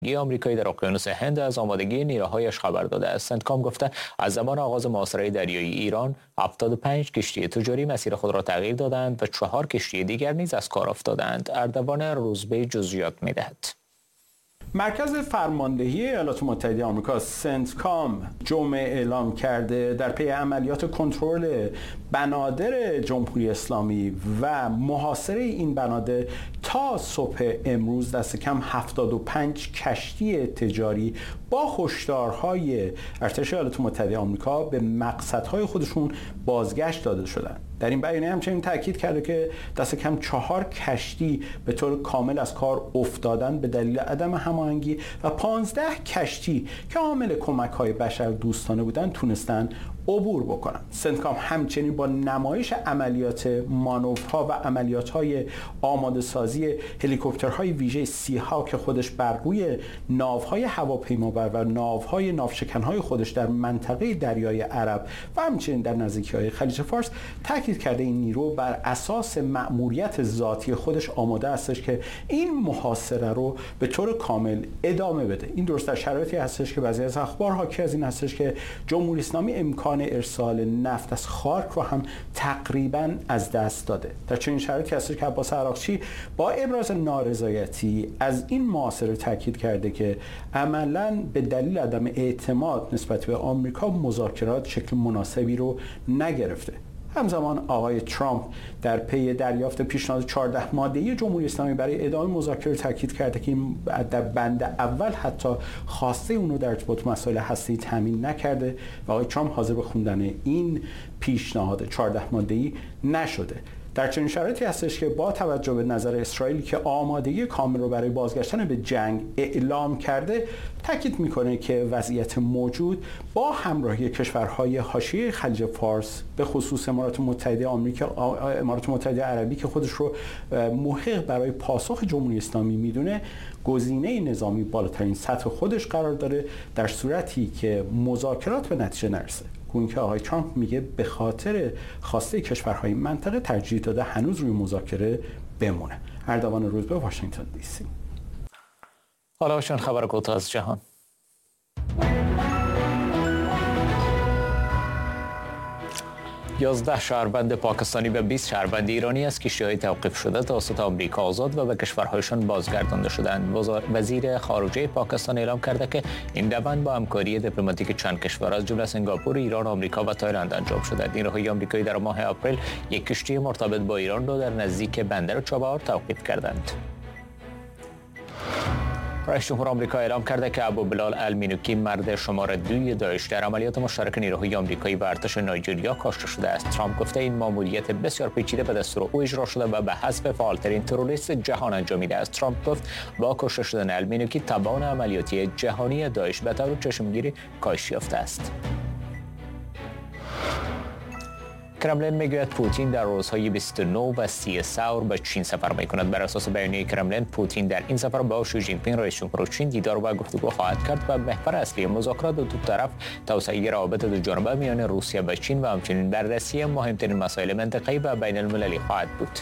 آمریکایی در اقیانوس هند از آمادگی نیروهایش خبر داده است. سنتکام گفته از زمان آغاز محاصره دریایی ایران 75 کشتی تجاری مسیر خود را تغییر دادند و 4 کشتی دیگر نیز از کار افتادند. اردوان روزبه جزئیات می‌دهد. مرکز فرماندهی ایالات متحده آمریکا سنتکام جمعه اعلام کرده در پی عملیات کنترل بنادر جمهوری اسلامی و محاصره این بنادر تا صبح امروز دست کم 75 کشتی تجاری با هشدارهای ارتش ایالات متحده آمریکا به مقصدهای خودشون بازگشت داده شدند. در این بیانیه همچنین تاکید کرده که دست کم 4 کشتی به طور کامل از کار افتادن به دلیل عدم هماهنگی و 15 کشتی که عامل کمک‌های بشردوستانه بودند تونستن عبور بکنن. سنتکام همچنین با نمایش عملیات مانورها و عملیات‌های آماده سازی هلیکوپترهای ویژه سی ها که خودش بر روی ناوهای هواپیمابر و ناوهای ناوشکن‌های خودش در منطقه دریای عرب و همچنین در نزدیکی‌های خلیج فارس تاکید کرده این نیرو بر اساس مأموریت ذاتی خودش آماده استش که این محاصره رو به طور کامل ادامه بده. این درست در شرایطی هستش که بعضی از اخبار حاکی از این هستش که جمهوری اسلامی امکان ارسال نفت از خارک رو هم تقریباً از دست داده. در چنین شرایطی هستش که عباس عراقچی با ابراز نارضایتی از این محاصره تاکید کرده که عملاً به دلیل عدم اعتماد نسبت به آمریکا مذاکرات شکل مناسبی رو نگرفته. همزمان آقای ترامپ در پی دریافت پیشنهاد 14 ماده‌ای جمهوری اسلامی برای ادامه مذاکره تاکید کرده که در بند اول حتی خواسته اون رو در ارتباط با مسائل هسته‌ای تامین نکرده و آقای ترامپ حاضر به خوندن این پیشنهاد 14 ماده‌ای نشده. در چنین شرایطی هستش که با توجه به نظر اسرائیل که آمادگی کامل رو برای بازگشتن به جنگ اعلام کرده تاکید میکنه که وضعیت موجود با همراهی کشورهای حاشیه خلیج فارس به خصوص امارات متحده آمریکا، امارات متحده عربی که خودش رو محق برای پاسخ جمهوری اسلامی میدونه گزینه نظامی بالاترین سطح خودش قرار داره در صورتی که مذاکرات به نتیجه نرسه. گویا که آقای ترامپ میگه به خاطر خواسته کشورهای منطقه ترجیح داده هنوز روی مذاکره بمونه. اردوان روزبه، واشنگتن دی سی. حالا چند خبر کوتاه از جهان. 11 شهروند پاکستانی و 20 شهروند ایرانی از کشتی‌های توقیف شده توسط آمریکا آزاد و به کشورهایشان بازگردانده شدند. وزیر خارجه پاکستان اعلام کرده که این روند با همکاری دیپلماتیک چند کشور از جمله سنگاپور، ایران، آمریکا و تایلند انجام شده. نیروهای آمریکایی در ماه اپریل یک کشتی مرتبط با ایران را در نزدیک بندر چابهار توقیف کردند. رئیس جمهور آمریکا اعلام کرده که ابو بلال المینوکی مرد شماره 2 داعش در عملیات مشترک نیروهای آمریکایی و ارتش نایجریا کشته شده است. ترامپ گفته این ماموریت بسیار پیچیده به دستور او اجرا شده و به حسب فعالترین تروریست جهان انجامیده است. ترامپ گفت با کشته شدن المینوکی توان عملیاتی جهانی داعش به طور چشمگیری کاهش یافته است. کرملین میگوید پوتین در روزهای 29 و 30 سور به چین سفر میکند. بر اساس بیانیه کرملین پوتین در این سفر با شی جین پینگ رئیس جمهور چین دیدار و گفتگو خواهد کرد و محور اصلی مذاکرات دو طرف توسعه روابط دوجانبه میان روسیه و چین و همچنین بررسی مهمترین مسائل منطقه‌ای و بین المللی خواهد بود.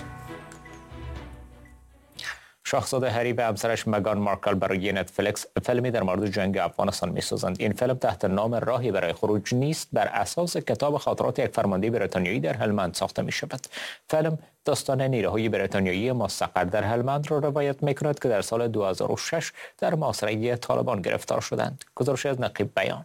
شاهزاده هری و همسرش مگان مارکل برای نتفلیکس فیلمی در مورد جنگ افغانستان می‌سازند. این فیلم تحت نام راهی برای خروج نیست بر اساس کتاب خاطرات یک فرمانده بریتانیایی در هلمند ساخته می‌شود. فیلم داستان نیروهای بریتانیایی مستقر در هلمند را روایت می‌کند که در سال 2006 در محاصره طالبان گرفتار شدند. گزارش از نقیب بیان.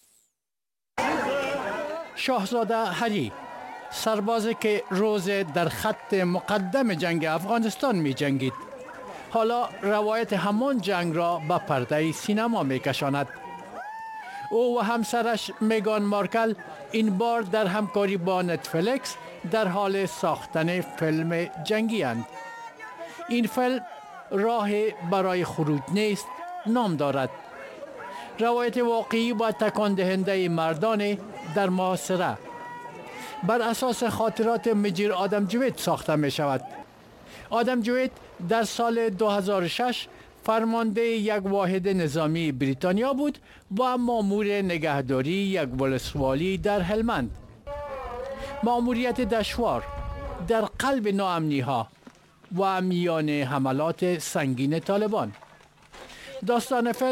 شاهزاده هری، سربازی که روز در خط مقدم جنگ افغانستان می‌جنگید، حالا روایت همان جنگ را به پرده سینما می‌کشاند. او و همسرش میگان مارکل این بار در همکاری با نتفلیکس در حال ساختن فیلم جنگی اند. این فیلم راه برای خروج نیست نام دارد. روایت واقعی و تکان دهنده مردان در محاصره بر اساس خاطرات مجیر آدم جوید ساخته می شود. آدم جوید در سال 2006 فرمانده یک واحد نظامی بریتانیا بود و مامور نگهداری یک ولسوالی در هلمند. ماموریت دشوار در قلب ناامنی ها و میان حملات سنگین طالبان. داستان فیلم